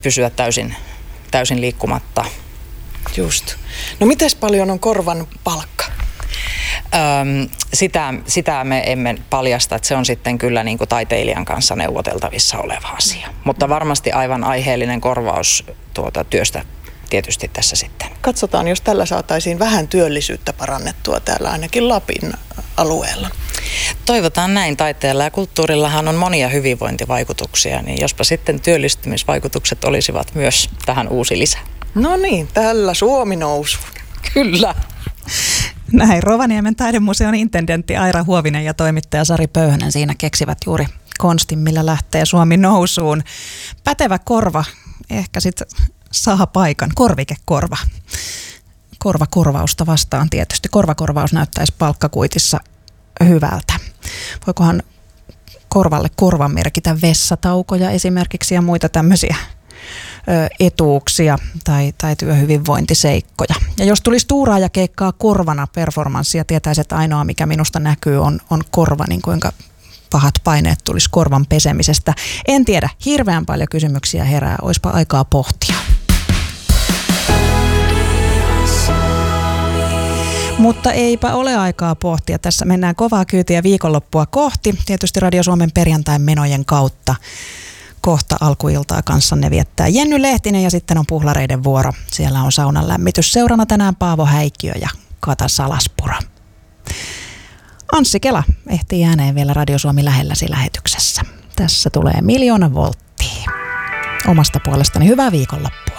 pysyä täysin liikkumatta. Just. No mites paljon on korvan palkka? Sitä me emme paljasta, että se on sitten kyllä niin kuin taiteilijan kanssa neuvoteltavissa oleva asia. Mutta varmasti aivan aiheellinen korvaus työstä tietysti tässä sitten. Katsotaan, jos tällä saataisiin vähän työllisyyttä parannettua täällä ainakin Lapin alueella. Toivotaan näin. Taiteella ja kulttuurillahan on monia hyvinvointivaikutuksia, niin jospa sitten työllistymisvaikutukset olisivat myös tähän uusi lisä. No niin, tällä Suomi nousu. Kyllä. Näin Rovaniemen taidemuseon intendentti Aira Huovinen ja toimittaja Sari Pöyhönen siinä keksivät juuri konstin, millä lähtee Suomi nousuun. Pätevä korva ehkä sitten saa paikan, korvikekorva. Korvakorvausta vastaan tietysti. Korvakorvaus näyttäisi palkkakuitissa hyvältä. Voikohan korvalle korvan merkitä vessataukoja esimerkiksi ja muita tämmöisiä etuuksia tai työhyvinvointiseikkoja. Ja jos tulisi tuuraa ja keikkaa korvana performanssia, tietäisi, että ainoa mikä minusta näkyy on korva, niin kuinka pahat paineet tulisi korvan pesemisestä. En tiedä, hirveän paljon kysymyksiä herää, oispa aikaa pohtia. Mutta eipä ole aikaa pohtia. Tässä mennään kovaa kyytiä viikonloppua kohti. Tietysti Radio Suomen perjantain menojen kautta. Kohta alkuiltaa kanssanne viettää Jenny Lehtinen ja sitten on puhlareiden vuoro. Siellä on saunan lämmitys. Seurana tänään Paavo Häikkiö ja Kata Salaspuro. Anssi Kela ehtii ääneen vielä Radio Suomi lähelläsi lähetyksessä. Tässä tulee 1 000 000 volttia. Omasta puolestani hyvää viikonloppua.